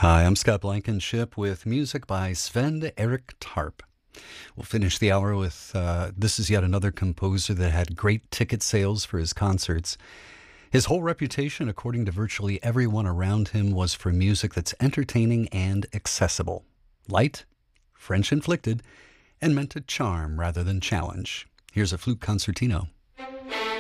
Hi, I'm Scott Blankenship with music by Sven Erik Tarp. We'll finish the hour with this is yet another composer that had great ticket sales for his concerts. His whole reputation, according to virtually everyone around him, was for music that's entertaining and accessible, light, French inflicted, and meant to charm rather than challenge. Here's a flute concertino.